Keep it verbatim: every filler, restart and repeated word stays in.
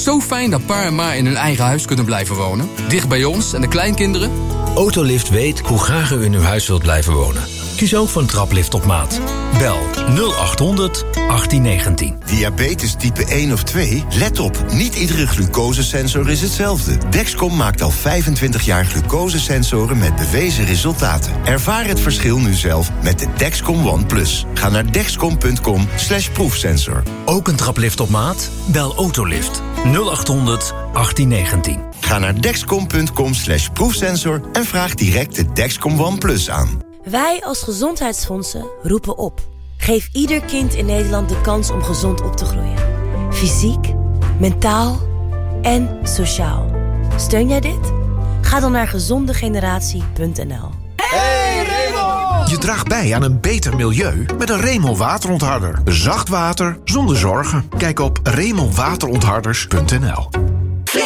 Zo fijn dat pa en ma in hun eigen huis kunnen blijven wonen. Dicht bij ons en de kleinkinderen. Autolift weet hoe graag u in uw huis wilt blijven wonen. Kies ook voor een traplift op maat. Bel nul acht honderd achttien negentien. Diabetes type één of twee? Let op, niet iedere glucosesensor is hetzelfde. Dexcom maakt al vijfentwintig jaar glucosesensoren met bewezen resultaten. Ervaar het verschil nu zelf met de Dexcom One Plus. Ga naar dexcom punt com slash proefsensor. Ook een traplift op maat? Bel Autolift nul acht honderd achttien negentien. Ga naar dexcom punt com slash proefsensor en vraag direct de Dexcom One Plus aan. Wij als gezondheidsfondsen roepen op. Geef ieder kind in Nederland de kans om gezond op te groeien. Fysiek, mentaal en sociaal. Steun jij dit? Ga dan naar gezondegeneratie punt n l. Hey Raymond! Je draagt bij aan een beter milieu met een Raymond waterontharder. Zacht water zonder zorgen. Kijk op raymond waterontharders punt n l.